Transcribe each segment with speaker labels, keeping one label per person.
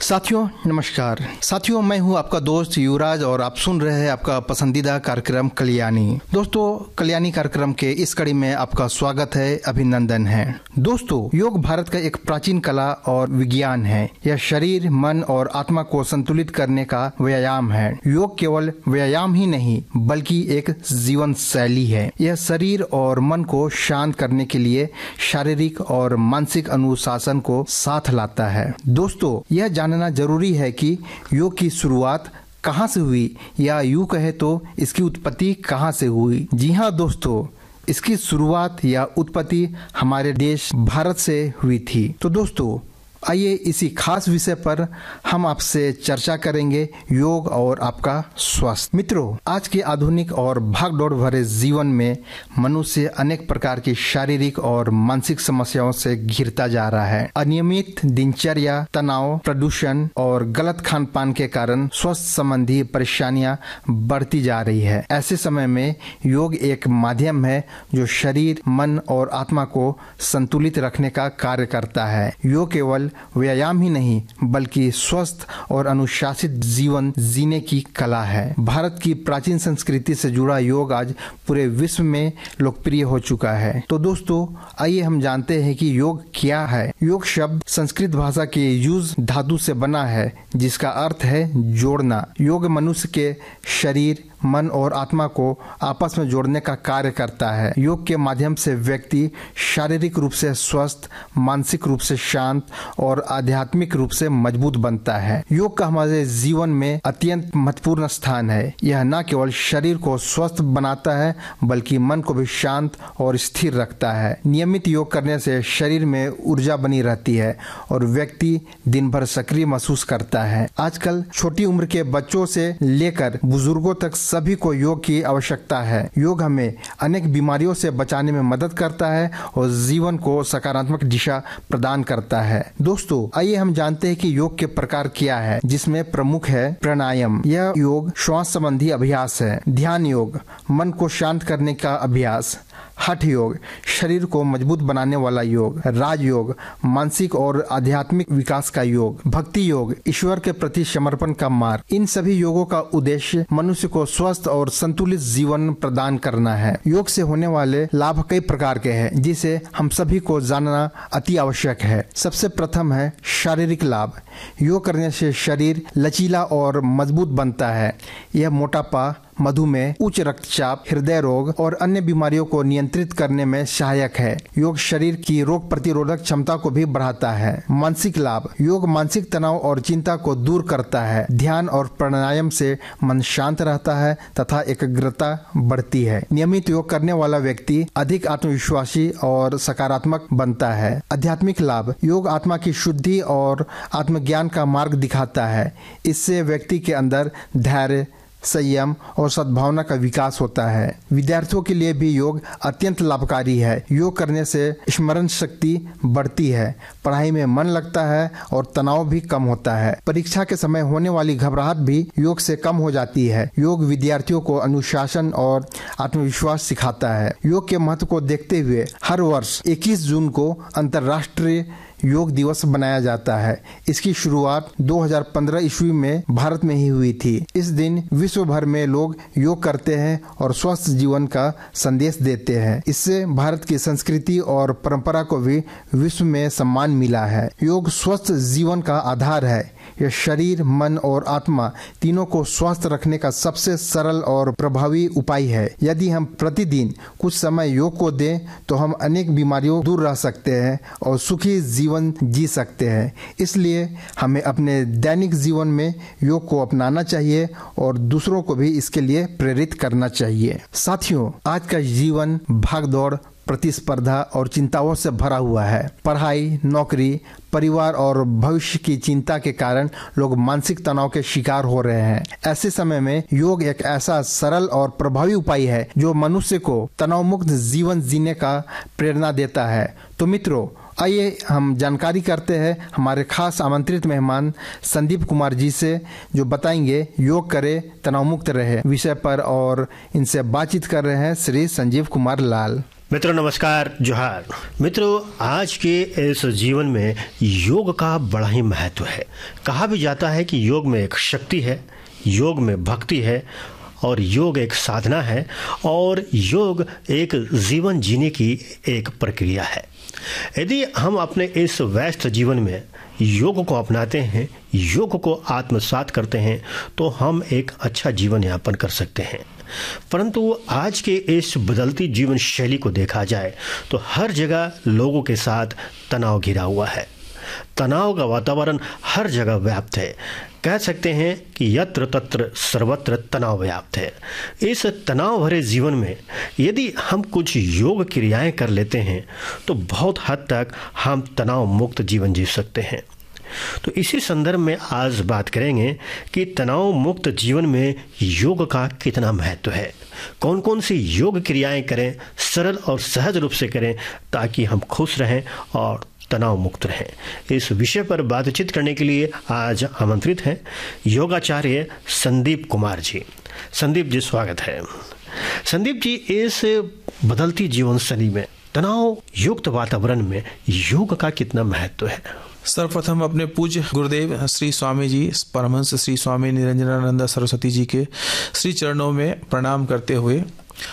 Speaker 1: साथियों नमस्कार। साथियों मैं हूं आपका दोस्त युवराज और आप सुन रहे हैं आपका पसंदीदा कार्यक्रम कल्याणी। दोस्तों कल्याणी कार्यक्रम के इस कड़ी में आपका स्वागत है, अभिनंदन है। दोस्तों योग भारत का एक प्राचीन कला और विज्ञान है। यह शरीर, मन और आत्मा को संतुलित करने का व्यायाम है। योग केवल व्यायाम ही नहीं बल्कि एक जीवन शैली है। यह शरीर और मन को शांत करने के लिए शारीरिक और मानसिक अनुशासन को साथ लाता है। दोस्तों यह जानना जरूरी है कि योग की शुरुआत कहाँ से हुई, या यूं कहे तो इसकी उत्पत्ति कहाँ से हुई। जी हाँ दोस्तों, इसकी शुरुआत या उत्पत्ति हमारे देश भारत से हुई थी। तो दोस्तों आइए इसी खास विषय पर हम आपसे चर्चा करेंगे, योग और आपका स्वास्थ्य। मित्रों, आज के आधुनिक और भागदौड़ भरे जीवन में मनुष्य अनेक प्रकार की शारीरिक और मानसिक समस्याओं से घिरता जा रहा है। अनियमित दिनचर्या, तनाव, प्रदूषण और गलत खान पान के कारण स्वास्थ्य संबंधी परेशानियां बढ़ती जा रही है। ऐसे समय में योग एक माध्यम है जो शरीर, मन और आत्मा को संतुलित रखने का कार्य करता है। योग केवल व्यायाम ही नहीं बल्कि स्वस्थ और अनुशासित जीवन जीने की कला है। भारत की प्राचीन संस्कृति से जुड़ा योग आज पूरे विश्व में लोकप्रिय हो चुका है। तो दोस्तों आइए हम जानते हैं कि योग क्या है। योग शब्द संस्कृत भाषा के युज धातु से बना है जिसका अर्थ है जोड़ना। योग मनुष्य के शरीर, मन और आत्मा को आपस में जोड़ने का कार्य करता है। योग के माध्यम से व्यक्ति शारीरिक रूप से स्वस्थ, मानसिक रूप से शांत और आध्यात्मिक रूप से मजबूत बनता है। योग का हमारे जीवन में अत्यंत महत्वपूर्ण स्थान है। यह न केवल शरीर को स्वस्थ बनाता है बल्कि मन को भी शांत और स्थिर रखता है। नियमित योग करने से शरीर में ऊर्जा बनी रहती है और व्यक्ति दिन भर सक्रिय महसूस करता है। आजकल छोटी उम्र के बच्चों से लेकर बुजुर्गों तक सभी को योग की आवश्यकता है। योग हमें अनेक बीमारियों से बचाने में मदद करता है और जीवन को सकारात्मक दिशा प्रदान करता है। दोस्तों आइए हम जानते हैं कि योग के प्रकार क्या है, जिसमें प्रमुख है प्राणायाम। यह योग श्वास संबंधी अभ्यास है। ध्यान योग, मन को शांत करने का अभ्यास। हठ योग, शरीर को मजबूत बनाने वाला योग। राजयोग, मानसिक और आध्यात्मिक विकास का योग। भक्ति योग, ईश्वर के प्रति समर्पण का मार्ग। इन सभी योगों का उद्देश्य मनुष्य को स्वस्थ और संतुलित जीवन प्रदान करना है। योग से होने वाले लाभ कई प्रकार के हैं जिसे हम सभी को जानना अति आवश्यक है। सबसे प्रथम है शारीरिक लाभ। योग करने से शरीर लचीला और मजबूत बनता है। यह मोटापा, मधुमेह, उच्च रक्तचाप, हृदय रोग और अन्य बीमारियों को नियंत्रित करने में सहायक है। योग शरीर की रोग प्रतिरोधक क्षमता को भी बढ़ाता है। मानसिक लाभ, योग मानसिक तनाव और चिंता को दूर करता है। ध्यान और प्राणायाम से मन शांत रहता है तथा एकाग्रता बढ़ती है। नियमित योग करने वाला व्यक्ति अधिक आत्मविश्वासी और सकारात्मक बनता है। आध्यात्मिक लाभ, योग आत्मा की शुद्धि और आत्मज्ञान का मार्ग दिखाता है। इससे व्यक्ति के अंदर धैर्य, संयम और सद्भावना का विकास होता है। विद्यार्थियों के लिए भी योग अत्यंत लाभकारी है। योग करने से स्मरण शक्ति बढ़ती है, पढ़ाई में मन लगता है और तनाव भी कम होता है। परीक्षा के समय होने वाली घबराहट भी योग से कम हो जाती है। योग विद्यार्थियों को अनुशासन और आत्मविश्वास सिखाता है। योग के महत्व को देखते हुए हर वर्ष 21 जून को अंतर्राष्ट्रीय योग दिवस बनाया जाता है। इसकी शुरुआत 2015 ईस्वी में भारत में ही हुई थी। इस दिन विश्व भर में लोग योग करते हैं और स्वस्थ जीवन का संदेश देते हैं। इससे भारत की संस्कृति और परंपरा को भी विश्व में सम्मान मिला है। योग स्वस्थ जीवन का आधार है। यह शरीर, मन और आत्मा तीनों को स्वस्थ रखने का सबसे सरल और प्रभावी उपाय है। यदि हम प्रतिदिन कुछ समय योग को दें तो हम अनेक बीमारियों दूर रह सकते हैं और सुखी जीवन जी सकते हैं। इसलिए हमें अपने दैनिक जीवन में योग को अपनाना चाहिए और दूसरों को भी इसके लिए प्रेरित करना चाहिए। साथियों, आज का जीवन भागदौड़, प्रतिस्पर्धा और चिंताओं से भरा हुआ है। पढ़ाई, नौकरी, परिवार और भविष्य की चिंता के कारण लोग मानसिक तनाव के शिकार हो रहे हैं। ऐसे समय में योग एक ऐसा सरल और प्रभावी उपाय है जो मनुष्य को तनाव मुक्त जीवन जीने का प्रेरणा देता है। तो मित्रों, आइए हम जानकारी करते हैं हमारे खास आमंत्रित मेहमान संदीप कुमार जी से, जो बताएंगे योग करे तनाव मुक्त रहे विषय पर, और इनसे बातचीत कर रहे हैं श्री संजीव कुमार लाल।
Speaker 2: मित्रों नमस्कार, जोहार। मित्रों, आज के इस जीवन में योग का बड़ा ही महत्व है। कहा भी जाता है कि योग में एक शक्ति है, योग में भक्ति है और योग एक साधना है और योग एक जीवन जीने की एक प्रक्रिया है। यदि हम अपने इस व्यस्त जीवन में योग को अपनाते हैं, योग को आत्मसात करते हैं, तो हम एक अच्छा जीवन यापन कर सकते हैं। परंतु आज के इस बदलती जीवन शैली को देखा जाए तो हर जगह लोगों के साथ तनाव घिरा हुआ है। तनाव का वातावरण हर जगह व्याप्त है। कह सकते हैं कि यत्र तत्र सर्वत्र तनाव व्याप्त है। इस तनाव भरे जीवन में यदि हम कुछ योग क्रियाएं कर लेते हैं तो बहुत हद तक हम तनाव मुक्त जीवन जी सकते हैं। तो इसी संदर्भ में आज बात करेंगे कि तनाव मुक्त जीवन में योग का कितना महत्व है, कौन कौन सी योग क्रियाएं करें, सरल और सहज रूप से करें ताकि हम खुश रहें और तनाव मुक्त रहें। इस विषय पर बातचीत करने के लिए आज आमंत्रित हैं योगाचार्य संदीप कुमार जी। संदीप जी, स्वागत है। संदीप जी, इस बदलती जीवन शैली में तनाव युक्त वातावरण में योग का कितना महत्व है?
Speaker 3: सर्वप्रथम अपने पूज्य गुरुदेव श्री स्वामी जी, परमहंस श्री स्वामी निरंजनानंद सरस्वती जी के श्री चरणों में प्रणाम करते हुए,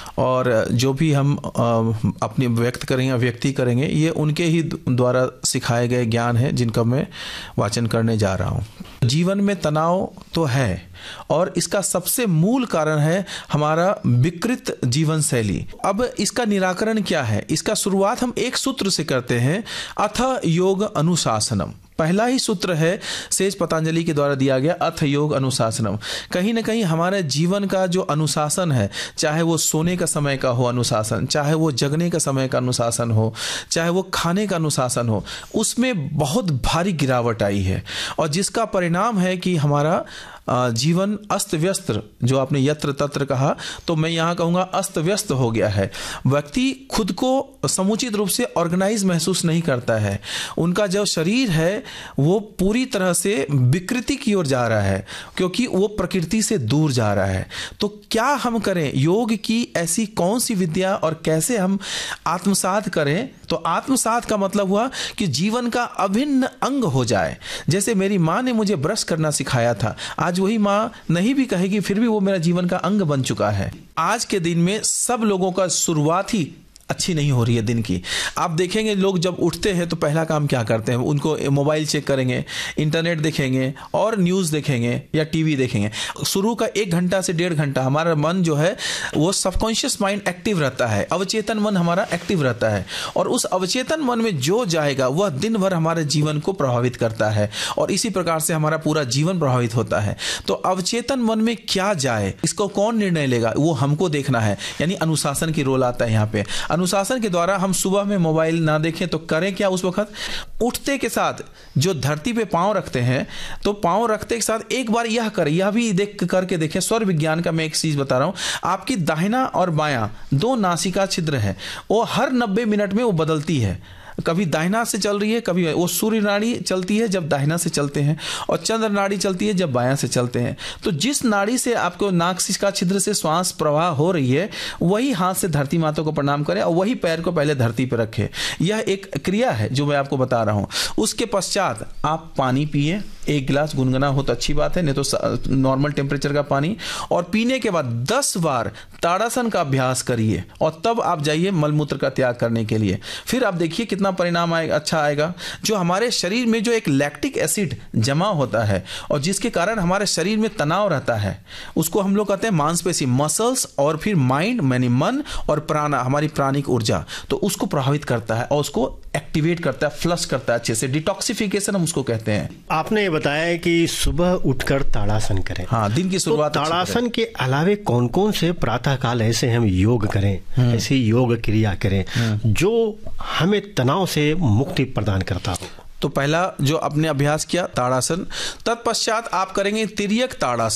Speaker 3: और जो भी हम अपनी व्यक्ति करेंगे ये उनके ही द्वारा सिखाए गए ज्ञान है जिनका मैं वाचन करने जा रहा हूँ। जीवन में तनाव तो है और इसका सबसे मूल कारण है हमारा विकृत जीवन शैली। अब इसका निराकरण क्या है? इसका शुरुआत हम एक सूत्र से करते हैं, अथ योग अनुशासनम। पहला ही सूत्र है सेज पतंजलि के द्वारा दिया गया, अथ योग अनुशासनम। कहीं ना कहीं हमारे जीवन का जो अनुशासन है, चाहे वो सोने का समय का हो अनुशासन, चाहे वो जगने का समय का अनुशासन हो, चाहे वो खाने का अनुशासन हो, उसमें बहुत भारी गिरावट आई है और जिसका परिणाम है कि हमारा जीवन अस्त व्यस्त, जो आपने यत्र तत्र कहा, तो मैं यहाँ कहूँगा अस्त व्यस्त हो गया है। व्यक्ति खुद को समुचित रूप से ऑर्गेनाइज महसूस नहीं करता है। उनका जो शरीर है वो पूरी तरह से विकृति की ओर जा रहा है क्योंकि वो प्रकृति से दूर जा रहा है। तो क्या हम करें? योग की ऐसी कौन सी विद्या और कैसे हम आत्मसात करें? तो आत्मसात का मतलब हुआ कि जीवन का अभिन्न अंग हो जाए। जैसे मेरी माँ ने मुझे ब्रश करना सिखाया था, आज वही माँ नहीं भी कहेगी फिर भी वो मेरा जीवन का अंग बन चुका है। आज के दिन में सब लोगों का शुरुआत ही अच्छी नहीं हो रही है दिन की। आप देखेंगे लोग जब उठते हैं तो पहला काम क्या करते हैं? उनको मोबाइल चेक करेंगे, इंटरनेट देखेंगे और न्यूज़ देखेंगे या टीवी देखेंगे। शुरू का 1 घंटा से 1.5 घंटा हमारा मन जो है वो सबकॉन्शियस माइंड एक्टिव रहता है, अवचेतन मन हमारा एक्टिव रहता है और उस अवचेतन मन में जो जाएगा वह दिन भर हमारे जीवन को प्रभावित करता है और इसी प्रकार से हमारा पूरा जीवन प्रभावित होता है। तो अवचेतन मन में क्या जाए इसको कौन निर्णय लेगा? वो हमको देखना है, यानी अनुशासन की रोल आता है यहाँ पे। अनुशासन के द्वारा हम सुबह में मोबाइल ना देखें तो करें क्या? उस वक्त उठते के साथ जो धरती पे पांव रखते हैं तो पांव रखते के साथ एक बार यह करें, यह भी करके देखें। स्वर विज्ञान का मैं एक चीज बता रहा हूं, आपकी दाहिना और बायां 2 नासिका छिद्र है, वो हर 90 मिनट में वो बदलती है। कभी दाहिना से चल रही है, कभी वो सूर्य नाड़ी चलती है जब दाहिना से चलते हैं और चंद्र नाड़ी चलती है जब बायां से चलते हैं। तो जिस नाड़ी से आपको नासिका छिद्र से श्वास प्रवाह हो रही है वही हाथ से धरती माता को प्रणाम करें और वही पैर को पहले धरती पर रखें। यह एक क्रिया है जो मैं आपको बता रहा हूं। उसके पश्चात आप पानी पिए, 1 गिलास, गुनगुना हो तो अच्छी बात है, नहीं तो नॉर्मल टेम्परेचर का पानी, और पीने के बाद 10 बार ताड़ासन का अभ्यास करिए और तब आप जाइए मलमूत्र का त्याग करने के लिए। फिर आप देखिए कितना परिणाम आएगा, अच्छा आएगा। जो हमारे शरीर में जो एक लैक्टिक एसिड जमा होता है और जिसके कारण हमारे शरीर में तनाव रहता है, उसको हम लोग कहते हैं मांसपेशी, मसल्स, और फिर माइंड यानी मन और प्राण, हमारी प्राणिक ऊर्जा, तो उसको प्रभावित करता है और उसको एक्टिवेट करता है, फ्लश करता है अच्छे से, डिटॉक्सिफिकेशन हम उसको कहते हैं।
Speaker 2: आपने ये बताया कि सुबह उठकर ताड़ासन करें।
Speaker 3: हाँ, दिन की शुरुआत।
Speaker 2: तो ताड़ासन के अलावे कौन कौन से प्रातः काल ऐसे हम योग करें, ऐसी योग क्रिया करें जो हमें तनाव से मुक्ति प्रदान करता हो?
Speaker 3: तो पहला जो आपने अभ्यास किया ताड़ासन, तत्पश्चात आप करेंगे तिर्यक ताड़ासन।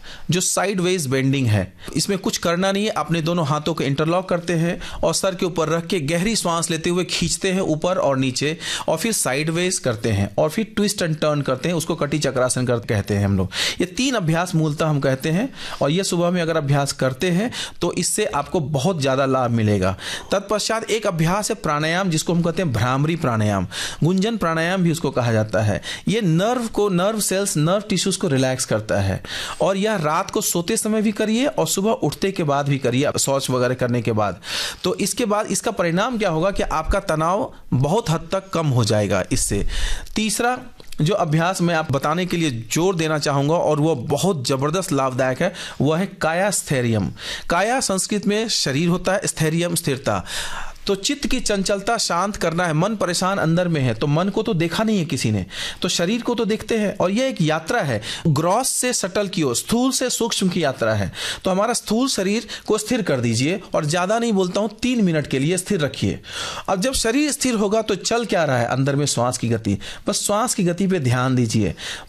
Speaker 3: जो साइडवेज बेंडिंग है। इसमें कुछ करना नहीं है, अपने दोनों हाथों को इंटरलॉक करते हैं और सर के ऊपर रख के गहरी सांस लेते हुए खींचते हैं ऊपर और नीचे, और फिर साइडवेज करते हैं और फिर ट्विस्ट एंड टर्न करते हैं। उसको कटी चक्रासन कहते हैं हम लोग। ये 3 अभ्यास मूलतः हम कहते हैं, और ये सुबह में अगर अभ्यास करते हैं तो इससे आपको बहुत ज्यादा लाभ मिलेगा। तत्पश्चात एक अभ्यास है प्राणायाम, जिसको हम कहते हैं भ्रामरी प्राणायाम, गुंजन प्राणायाम भी उसको कहा जाता है। ये नर्व सेल्स, नर्व टिश्यूज को रिलैक्स करता है, और यह रात को सोते समय भी करिए और सुबह उठते के बाद भी करिए, शौच वगैरह करने के बाद। तो इसके बाद इसका परिणाम क्या होगा कि आपका तनाव बहुत हद तक कम हो जाएगा इससे। तीसरा जो अभ्यास मैं आप बताने के लिए जोर देना चाहूंगा, और वो बहुत जबरदस्त लाभदायक है, वह है काया स्थैर्यम। काया संस्कृत में शरीर होता है, स्थैर्यम स्थिरता। तो चित्त की चंचलता शांत करना है। मन परेशान अंदर में है, तो मन को तो देखा नहीं है किसी ने, तो शरीर को तो देखते हैं, और यह एक यात्रा है, ग्रॉस से सटल की ओर, स्थूल से सूक्ष्म की यात्रा है। तो हमारा स्थूल शरीर को स्थिर कर दीजिए, और ज्यादा नहीं बोलता हूं, 3 मिनट के लिए स्थिर रखिए। अब जब शरीर स्थिर होगा तो चल क्या रहा है अंदर में, श्वास की गति, बस श्वास की गति पे ध्यान दीजिए।